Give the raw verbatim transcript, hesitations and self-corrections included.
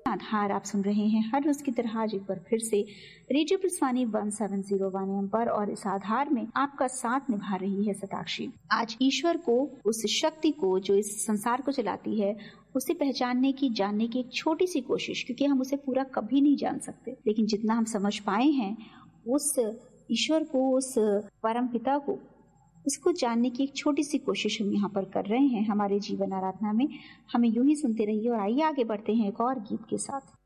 आधार आप सुन रहे हैं हर रोज की तरह आज एक बार फिर से radio Purswani one seven zero one M पर, और इस आधार में आपका साथ निभा रही है सताक्षी। आज ईश्वर को, उस शक्ति को जो इस संसार को चलाती है, उसे पहचानने की, जानने की एक छोटी सी कोशिश, क्योंकि हम उसे पूरा कभी नहीं जान सकते, लेकिन जितना हम समझ पाए हैं उस ईश्वर को, उस परम पिता को, उसको जानने की एक छोटी सी कोशिश हम यहाँ पर कर रहे हैं हमारे जीवन आराधना में। हमें यूं ही सुनते रहिए और आइए आगे बढ़ते हैं एक और गीत के साथ।